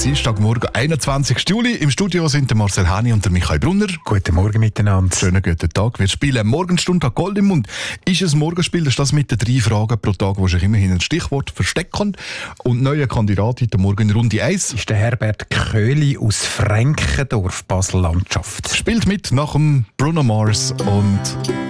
Dienstagmorgen, 21. Juli. Im Studio sind der Marcel Hani und der Michael Brunner. Guten Morgen miteinander. Schönen guten Tag. Wir spielen Morgenstunde an Gold im Mund. Ist ein Morgenspiel, das ist das mit den 3 Fragen pro Tag, wo sich immerhin ein Stichwort verstecken. Und neuer Kandidat heute Morgen in Runde 1 ist der Herbert Köhli aus Frankendorf, Basel-Landschaft. Spielt mit nach dem Bruno Mars und